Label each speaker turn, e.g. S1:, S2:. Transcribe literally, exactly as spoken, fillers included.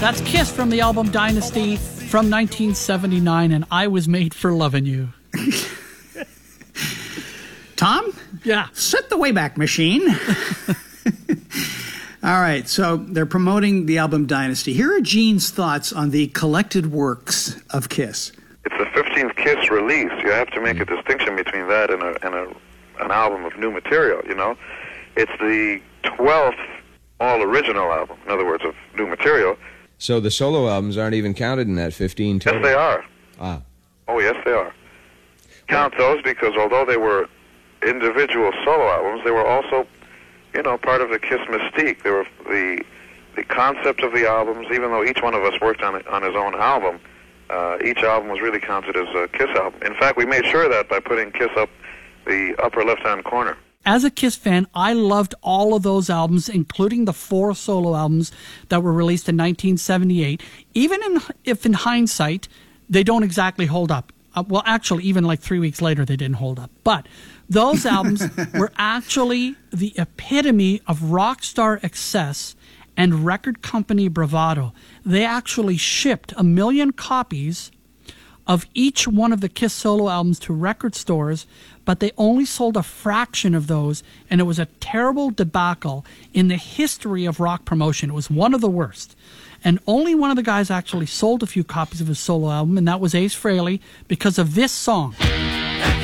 S1: That's Kiss from the album Dynasty from nineteen seventy-nine, and I Was Made for Loving You.
S2: Tom?
S1: Yeah.
S2: Set the Wayback Machine. All right, so they're promoting the album Dynasty. Here are Gene's thoughts on the collected works of Kiss.
S3: It's the fifteenth Kiss release. You have to make a distinction between that and, a, and a, an album of new material, you know? It's the twelfth all-original album, in other words, of new material.
S4: So the solo albums aren't even counted in that fifteen total?
S3: Yes, they are.
S4: Ah.
S3: Oh, yes, they are. Count those because although they were individual solo albums, they were also, you know, part of the Kiss mystique. They were the the concept of the albums, even though each one of us worked on it, on his own album, uh, each album was really counted as a Kiss album. In fact, we made sure of that by putting Kiss up the upper left-hand corner.
S1: As a Kiss fan, I loved all of those albums, including the four solo albums that were released in nineteen seventy-eight, even in, if in hindsight, they don't exactly hold up. Uh, well, actually, even like three weeks later, they didn't hold up. But those albums were actually the epitome of rock star excess and record company bravado. They actually shipped a million copies of each one of the Kiss solo albums to record stores, but they only sold a fraction of those, and it was a terrible debacle in the history of rock promotion. It was one of the worst. And only one of the guys actually sold a few copies of his solo album, and that was Ace Frehley, because of this song.